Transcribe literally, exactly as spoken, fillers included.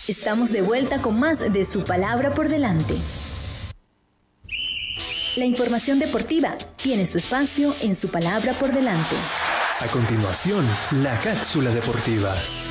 Estamos de vuelta con más de Su Palabra por Delante. La información deportiva tiene su espacio en Su Palabra por Delante. A continuación, la cápsula deportiva.